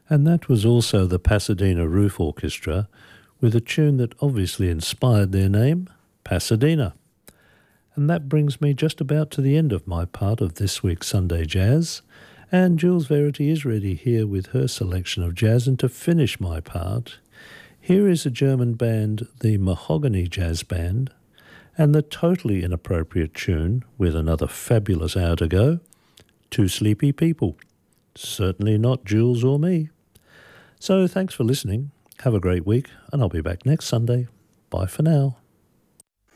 And that was also the Pasadena Roof Orchestra, with a tune that obviously inspired their name, Pasadena. And that brings me just about to the end of my part of this week's Sunday Jazz. And Jules Verity is ready here with her selection of jazz. And to finish my part, here is a German band, the Mahogany Jazz Band, and the totally inappropriate tune, with another fabulous hour to go, Two Sleepy People. Certainly not Jules or me. So thanks for listening. Have a great week, and I'll be back next Sunday. Bye for now.